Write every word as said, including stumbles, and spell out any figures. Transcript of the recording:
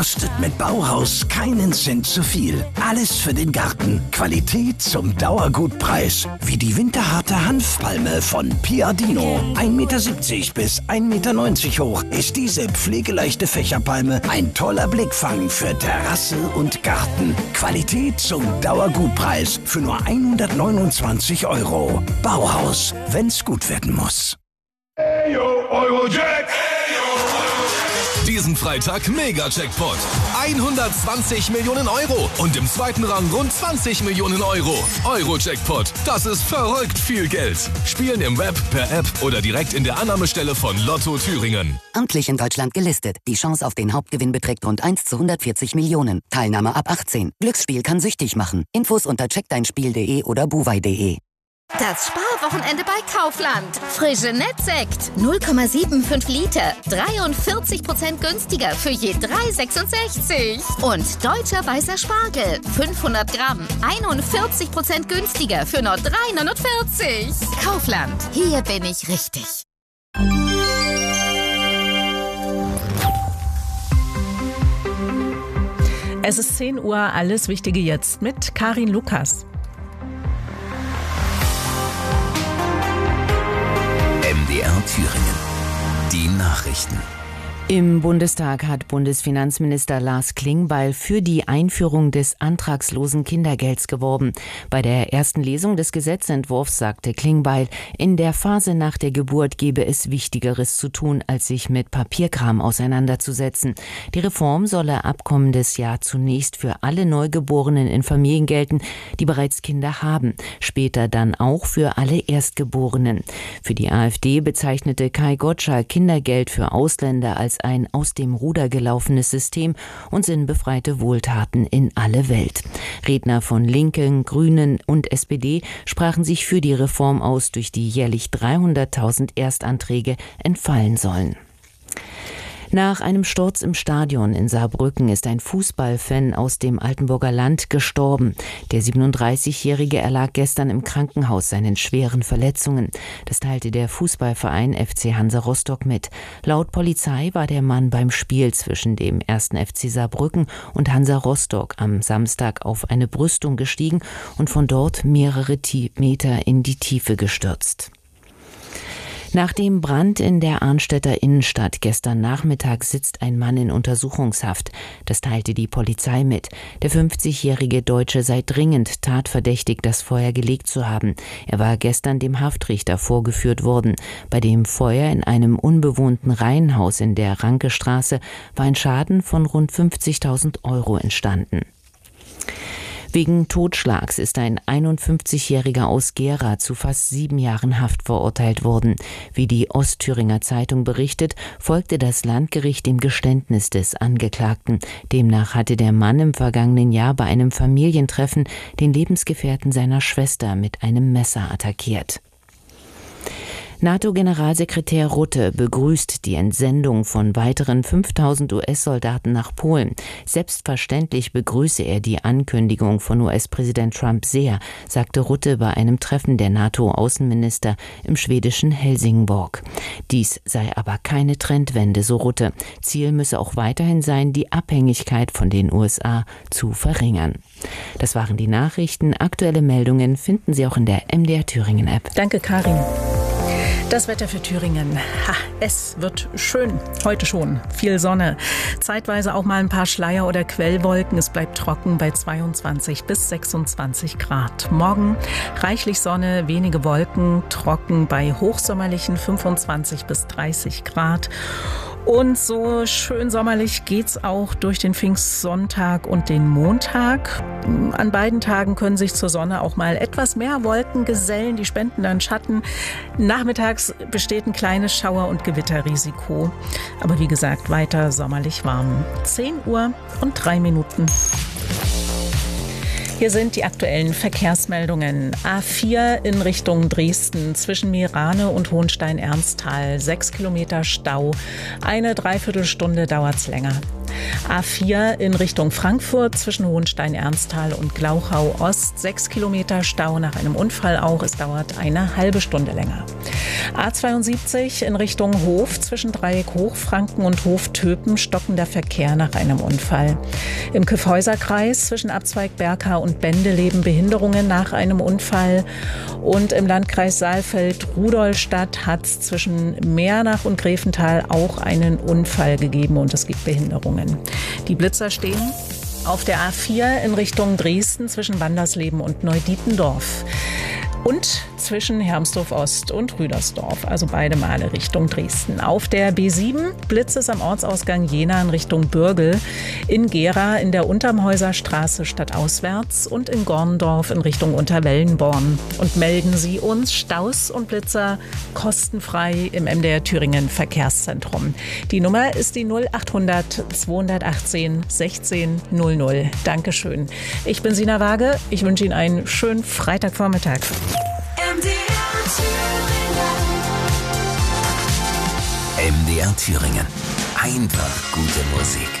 Kostet mit Bauhaus keinen Cent zu viel. Alles für den Garten. Qualität zum Dauergutpreis. Wie die winterharte Hanfpalme von Piadino. ein Meter siebzig bis ein Meter neunzig hoch ist diese pflegeleichte Fächerpalme ein toller Blickfang für Terrasse und Garten. Qualität zum Dauergutpreis für nur hundertneunundzwanzig Euro. Bauhaus, wenn's gut werden muss. Hey yo, Eurojack! Diesen Freitag Mega-Jackpot. hundertzwanzig Millionen Euro. Und im zweiten Rang rund zwanzig Millionen Euro. Euro-Jackpot. Das ist verrückt viel Geld. Spielen im Web, per App oder direkt in der Annahmestelle von Lotto Thüringen. Amtlich in Deutschland gelistet. Die Chance auf den Hauptgewinn beträgt rund eins zu hundertvierzig Millionen. Teilnahme ab achtzehn. Glücksspiel kann süchtig machen. Infos unter check dein spiel punkt de oder buwei punkt de. Das Sparwochenende bei Kaufland. Frische Nettsekt. null Komma fünfundsiebzig Liter. dreiundvierzig Prozent günstiger für je drei Komma sechsundsechzig. Und deutscher weißer Spargel. fünfhundert Gramm. einundvierzig Prozent günstiger für nur drei Komma neunundvierzig. Kaufland. Hier bin ich richtig. Es ist zehn Uhr. Alles Wichtige jetzt mit Karin Lukas. M D R Thüringen. Die Nachrichten. Im Bundestag hat Bundesfinanzminister Lars Klingbeil für die Einführung des antragslosen Kindergelds geworben. Bei der ersten Lesung des Gesetzentwurfs sagte Klingbeil, in der Phase nach der Geburt gebe es Wichtigeres zu tun, als sich mit Papierkram auseinanderzusetzen. Die Reform solle ab kommendes Jahr zunächst für alle Neugeborenen in Familien gelten, die bereits Kinder haben, später dann auch für alle Erstgeborenen. Für die AfD bezeichnete Kai Gottschalk Kindergeld für Ausländer als ein aus dem Ruder gelaufenes System und sinnbefreite Wohltaten in alle Welt. Redner von Linken, Grünen und S P D sprachen sich für die Reform aus, durch die jährlich dreihunderttausend Erstanträge entfallen sollen. Nach einem Sturz im Stadion in Saarbrücken ist ein Fußballfan aus dem Altenburger Land gestorben. Der siebenunddreißigjährige erlag gestern im Krankenhaus seinen schweren Verletzungen. Das teilte der Fußballverein F C Hansa Rostock mit. Laut Polizei war der Mann beim Spiel zwischen dem ersten F C Saarbrücken und Hansa Rostock am Samstag auf eine Brüstung gestiegen und von dort mehrere Meter in die Tiefe gestürzt. Nach dem Brand in der Arnstädter Innenstadt gestern Nachmittag sitzt ein Mann in Untersuchungshaft. Das teilte die Polizei mit. Der fünfzigjährige Deutsche sei dringend tatverdächtig, das Feuer gelegt zu haben. Er war gestern dem Haftrichter vorgeführt worden. Bei dem Feuer in einem unbewohnten Reihenhaus in der Rankestraße war ein Schaden von rund fünfzigtausend Euro entstanden. Wegen Totschlags ist ein einundfünfzigjähriger aus Gera zu fast sieben Jahren Haft verurteilt worden. Wie die Ostthüringer Zeitung berichtet, folgte das Landgericht dem Geständnis des Angeklagten. Demnach hatte der Mann im vergangenen Jahr bei einem Familientreffen den Lebensgefährten seiner Schwester mit einem Messer attackiert. NATO-Generalsekretär Rutte begrüßt die Entsendung von weiteren fünftausend U S-Soldaten nach Polen. Selbstverständlich begrüße er die Ankündigung von U S-Präsident Trump sehr, sagte Rutte bei einem Treffen der NATO-Außenminister im schwedischen Helsingborg. Dies sei aber keine Trendwende, so Rutte. Ziel müsse auch weiterhin sein, die Abhängigkeit von den U S A zu verringern. Das waren die Nachrichten. Aktuelle Meldungen finden Sie auch in der M D R Thüringen App. Danke, Karin. Das Wetter für Thüringen. Ha, es wird schön. Heute schon. Viel Sonne. Zeitweise auch mal ein paar Schleier- oder Quellwolken. Es bleibt trocken bei zweiundzwanzig bis sechsundzwanzig Grad. Morgen reichlich Sonne, wenige Wolken, trocken bei hochsommerlichen fünfundzwanzig bis dreißig Grad. Und so schön sommerlich geht's auch durch den Pfingstsonntag und den Montag. An beiden Tagen können sich zur Sonne auch mal etwas mehr Wolken gesellen, die spenden dann Schatten. Nachmittags besteht ein kleines Schauer- und Gewitterrisiko. Aber wie gesagt, weiter sommerlich warm. zehn Uhr und drei Minuten. Hier sind die aktuellen Verkehrsmeldungen. A vier in Richtung Dresden zwischen Meerane und Hohenstein-Ernsthal. Sechs Kilometer Stau. Eine Dreiviertelstunde dauert's länger. A vier in Richtung Frankfurt zwischen Hohenstein-Ernsthal und Glauchau-Ost. Sechs Kilometer Stau nach einem Unfall auch. Es dauert eine halbe Stunde länger. A zweiundsiebzig in Richtung Hof zwischen Dreieck Hochfranken und Hof Töpen stockender Verkehr nach einem Unfall. Im Kyffhäuserkreis zwischen Abzweig Berka und Bendeleben Behinderungen nach einem Unfall. Und im Landkreis Saalfeld-Rudolstadt hat es zwischen Meernach und Grevental auch einen Unfall gegeben und es gibt Behinderungen. Die Blitzer stehen auf der A vier in Richtung Dresden zwischen Wandersleben und Neudietendorf. Und zwischen Hermsdorf-Ost und Rüdersdorf, also beide Male Richtung Dresden. Auf der B sieben Blitzes am Ortsausgang Jena in Richtung Bürgel, in Gera in der Untermhäuser Straße stadtauswärts und in Gorndorf in Richtung Unterwellenborn. Und melden Sie uns Staus und Blitzer kostenfrei im M D R Thüringen Verkehrszentrum. Die Nummer ist die null achthundert zweihundertachtzehn sechzehn null null. Dankeschön. Ich bin Sina Waage. Ich wünsche Ihnen einen schönen Freitagvormittag. M D R Thüringen. M D R Thüringen. Einfach gute Musik.